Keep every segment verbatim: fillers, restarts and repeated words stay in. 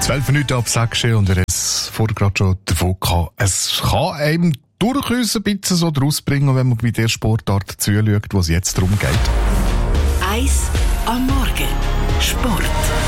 zwölf Minuten ab sechs und er ist vorher gerade schon davon gehabt. Es kann einem durchaus ein bisschen so draus bringen, wenn man bei der Sportart zuschaut, wo es jetzt darum geht. Eis am Morgen. Sport.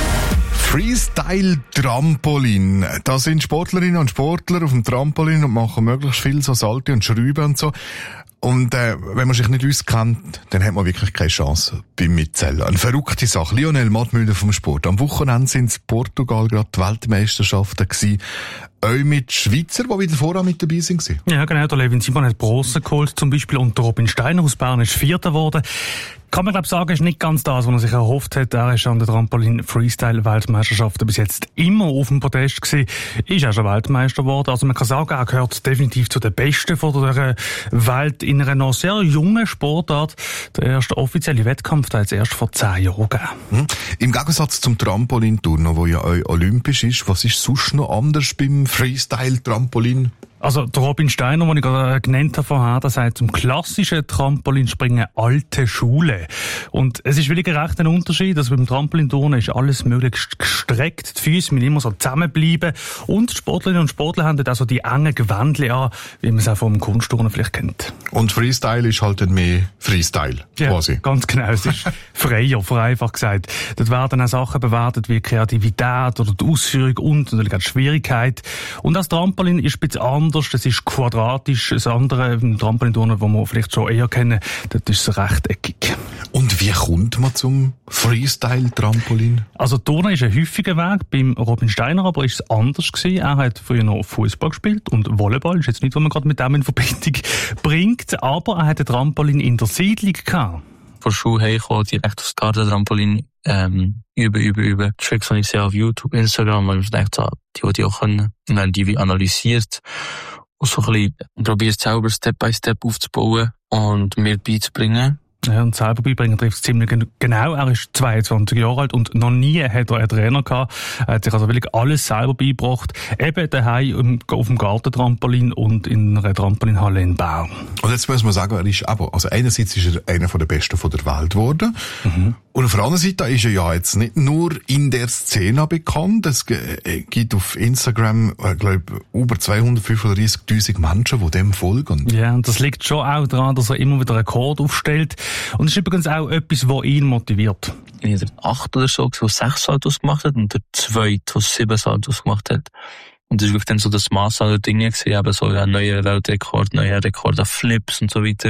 Freestyle-Trampolin. Da sind Sportlerinnen und Sportler auf dem Trampolin und machen möglichst viel so Salte und Schrauben und so. Und äh, wenn man sich nicht auskennt, dann hat man wirklich keine Chance beim Mitzählen. Eine verrückte Sache. Lionel Mattmüller vom Sport. Am Wochenende sind in Portugal gerade die Weltmeisterschaften gewesen. Auch mit Schweizer, die wieder vorher mit dabei sind. Ja, genau. Der Levin Simon hat Bronze geholt, zum Beispiel. Und der Robin Steiner aus Bern ist Vierter geworden. Kann man, glaube ich, sagen, ist nicht ganz das, was er sich erhofft hat. Er ist an der Trampolin-Freestyle-Weltmeisterschaft bis jetzt immer auf dem Podest gewesen. Ist auch schon Weltmeister geworden. Also man kann sagen, er gehört definitiv zu den Besten von der Welt in einer noch sehr jungen Sportart. Der erste offizielle Wettkampf hat es erst vor zehn Jahren gegeben. Hm. Im Gegensatz zum Trampolin-Turnen, wo ja auch olympisch ist, was ist sonst noch anders beim Freestyle-Trampolin? Also, der Robin Steiner, den ich gerade genannt habe vorher, der sagt zum klassischen Trampolinspringen alte Schule. Und es ist wirklich recht ein Unterschied, dass beim Trampolinturnen ist alles möglichst gestreckt, die Füße müssen immer so zusammenbleiben und die Sportlerinnen und Sportler haben dort also die engen Gewändchen an, wie man es auch vom Kunstturnen vielleicht kennt. Und Freestyle ist halt dann mehr Freestyle, ja, quasi. Ganz genau, es ist freier, vereinfacht gesagt. Dort werden auch Sachen bewertet wie Kreativität oder die Ausführung und natürlich auch die Schwierigkeit. Und das Trampolin ist ein bisschen anders. Das ist quadratisch. Das andere, im Trampolinturnen, das wir vielleicht schon eher kennen, das ist so rechteckig. Und wie kommt man zum Freestyle-Trampolin? Also Turnen ist ein häufiger Weg. Beim Robin Steiner aber ist es anders gewesen. Er hat früher noch Fußball gespielt und Volleyball. Ist jetzt nicht, was man gerade mit dem in Verbindung bringt. Aber er hatte Trampolin in der Siedlung gehabt. Von Schule heimgekommen, direkt aufs Garten-Trampolin, ähm, üben, üben, üben. Tricks habe ich sehr auf YouTube, Instagram, weil ich dachte, die, die auch können. Und dann die wie analysiert. Und so ein bisschen probiert selber Step by Step aufzubauen und mir beizubringen. Ja, und selber beibringen trifft es ziemlich genau. Er ist zweiundzwanzig Jahre alt und noch nie hat er einen Trainer gehabt. Er hat sich also wirklich alles selber beigebracht. Eben daheim auf dem Gartentrampolin und in einer Trampolinhalle in Bern. Und jetzt muss man sagen, er ist aber, also einerseits ist er einer der Besten von der Welt geworden. Mhm. Und auf der anderen Seite ist er ja jetzt nicht nur in der Szene bekannt. Es gibt auf Instagram, ich glaube, über zweihundertfünfunddreißigtausend Menschen, die dem folgen. Ja, und das liegt schon auch daran, dass er immer wieder Rekord aufstellt. Und das ist übrigens auch etwas, was ihn motiviert. Ich war der acht oder so, der sechs Saltos gemacht hat und der zweite, der sieben Saltos gemacht hat. Und das war wirklich dann so das Mass aller Dinge gewesen, eben so ein neuer Weltrekord, neuer Rekord auf Flips und so weiter.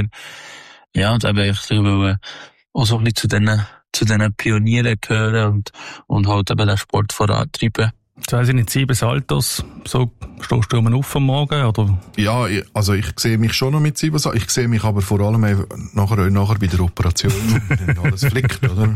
Ja, und eben ich will auch so ein bisschen zu diesen, zu diesen Pionieren gehören und, und halt eben den Sport vorantreiben. Jetzt weiss ich nicht, sieben Saltos, so stehst du immer auf am Morgen, oder? Ja, also ich sehe mich schon noch mit sieben Saltos, ich sehe mich aber vor allem nachher, nachher bei der Operation, wenn alles flickt, oder?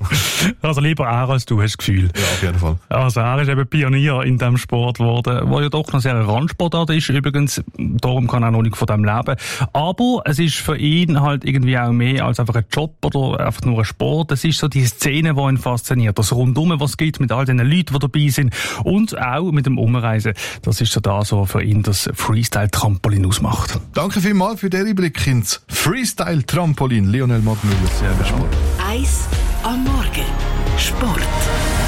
Also lieber er als du, hast das Gefühl. Ja, auf jeden Fall. Also er ist eben Pionier in diesem Sport geworden, der ja doch noch sehr ein Randsportart ist, übrigens, darum kann er noch nicht von dem leben. Aber es ist für ihn halt irgendwie auch mehr als einfach ein Job oder einfach nur ein Sport. Es ist so die Szene, die ihn fasziniert, das Rundum, was es gibt mit all den Leuten, die dabei sind. Und auch mit dem Umreisen. Das ist so das, was für ihn das Freestyle-Trampolin ausmacht. Danke vielmals für den Einblick ins Freestyle-Trampolin. Lionel Mattmüller, sehr Sport. Eis am Morgen. Sport.